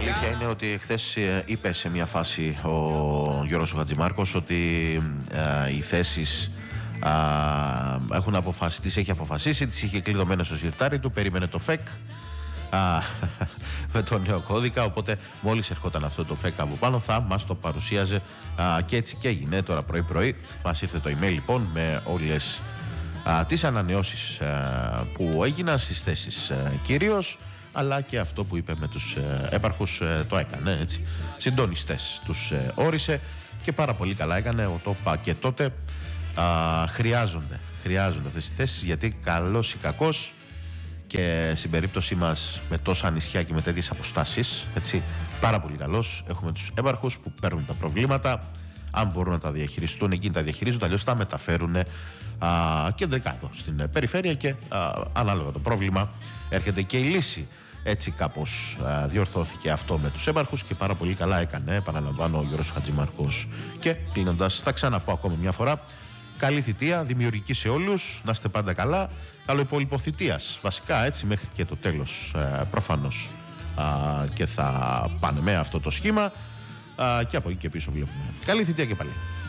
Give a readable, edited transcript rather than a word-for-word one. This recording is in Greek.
αλήθεια είναι ότι χθες είπε σε μια φάση ο Γιώργος Χατζημάρκος ότι οι θέσεις έχουν αποφασίσει, τις έχει αποφασίσει, τις είχε κλειδωμένες στο σιρτάρι του, περίμενε το ΦΕΚ με τον νέο κώδικα, οπότε μόλις ερχόταν αυτό το ΦΕΚ από πάνω θα μας το παρουσίαζε και έτσι και έγινε τώρα πρωί μας ήρθε το email λοιπόν με όλες τις ανανεώσεις που έγιναν στις θέσεις κυρίως, αλλά και αυτό που είπε με τους έπαρχους το έκανε έτσι, συντονιστές τους όρισε και πάρα πολύ καλά έκανε, το είπα και τότε, χρειάζονται αυτές οι θέσεις, γιατί καλός ή κακός και στην περίπτωσή μας με τόσα νησιά και με τέτοιες αποστάσεις έτσι, πάρα πολύ καλός έχουμε τους έπαρχους που παίρνουν τα προβλήματα, αν μπορούν να τα διαχειριστούν εκείνοι τα διαχειρίζονται, αλλιώς τα μεταφέρουν κεντρικά εδώ στην περιφέρεια και ανάλογα το πρόβλημα έρχεται και η λύση. Έτσι κάπως διορθώθηκε αυτό με τους έπαρχους και πάρα πολύ καλά έκανε, επαναλαμβάνω, ο Γιώργος Χατζημαρκός. Και κλείνοντας, θα ξαναπώ ακόμα μια φορά, καλή θητεία, δημιουργική σε όλους, να είστε πάντα καλά, καλό υπόλοιπο θητείας, βασικά έτσι μέχρι και το τέλος προφανώς και θα πάνε με αυτό το σχήμα και από εκεί και πίσω βλέπουμε. Καλή θητεία και πάλι.